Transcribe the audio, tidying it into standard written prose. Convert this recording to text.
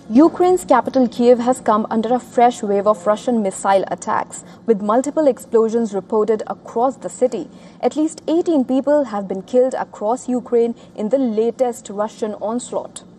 Ukraine's capital Kiev has come under a fresh wave of Russian missile attacks, with multiple explosions reported across the city. At least 18 people have been killed across Ukraine in the latest Russian onslaught.